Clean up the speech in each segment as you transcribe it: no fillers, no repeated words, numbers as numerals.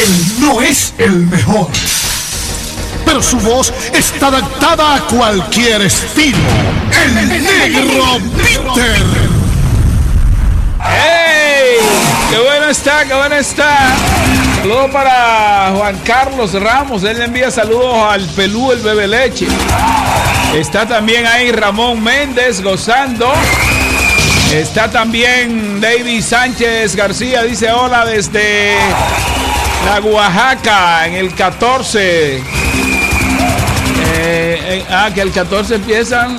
Él no es el mejor, pero su voz está adaptada a cualquier estilo. El Negro Peter. ¡Ey! ¡Qué bueno está, qué bueno está! Saludos para Juan Carlos Ramos. Él le envía saludos al Pelú, el Bebe Leche. Está también ahí Ramón Méndez gozando. Está también David Sánchez García. Dice hola desde la Oaxaca en el 14. Que el 14 empiezan.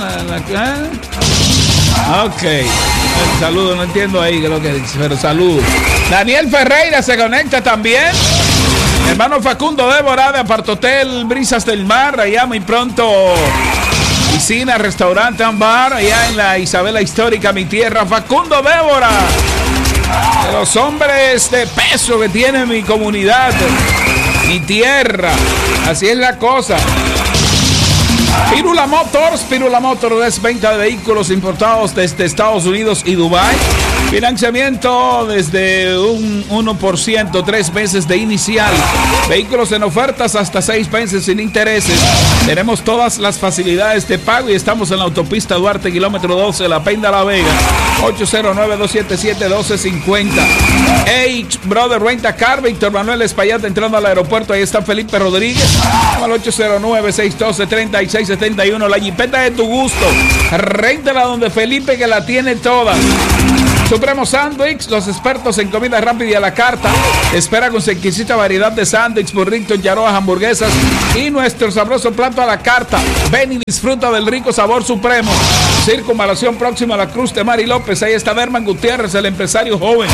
Ok. Saludos, no entiendo ahí qué es lo que dice, pero saludos. Daniel Ferreira se conecta también. Hermano Facundo Débora de Apartotel Brisas del Mar, allá muy pronto. Piscina, restaurante, bar, allá en la Isabela Histórica, mi tierra. Facundo Débora, de los hombres de peso que tiene mi comunidad, mi tierra. Así es la cosa. Pirula Motors es venta de vehículos importados desde Estados Unidos y Dubái. Financiamiento desde un 1%, 3 meses de inicial. Vehículos en ofertas hasta 6 meses sin intereses. Tenemos todas las facilidades de pago y estamos en la autopista Duarte, kilómetro 12, La Penda, La Vega. 809-277-1250. H Brother Renta Car, Víctor Manuel Espaillat entrando al aeropuerto. Ahí está Felipe Rodríguez. Al 809-612-3671. La jipeta de tu gusto. Réntala donde Felipe, que la tiene toda. Supremo Sandwich, los expertos en comida rápida y a la carta. Espera con su exquisita variedad de sándwich, burritos, yaroas, hamburguesas y nuestro sabroso plato a la carta. Ven y disfruta del rico sabor Supremo. Circunvalación próxima a la Cruz de Mari López. Ahí está Berman Gutiérrez, el empresario joven.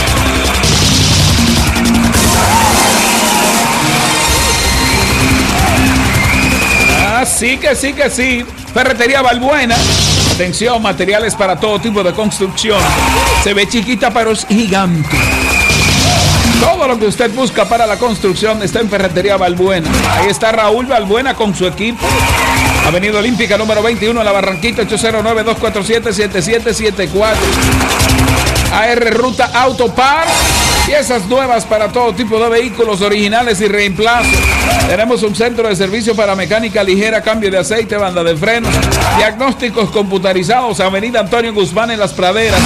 Sí que sí. Ferretería Balbuena. Atención, materiales para todo tipo de construcción. Se ve chiquita, pero es gigante. Todo lo que usted busca para la construcción está en Ferretería Balbuena. Ahí está Raúl Balbuena con su equipo. Avenida Olímpica número 21 en la Barranquita, 809-247-7774. AR Ruta Autopar. Piezas nuevas para todo tipo de vehículos originales y reemplazos. Tenemos un centro de servicio para mecánica ligera, cambio de aceite, banda de frenos, diagnósticos computarizados. Avenida Antonio Guzmán en Las Praderas,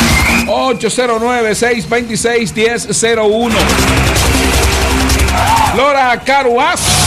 809-626-1001. Lora Caruaz.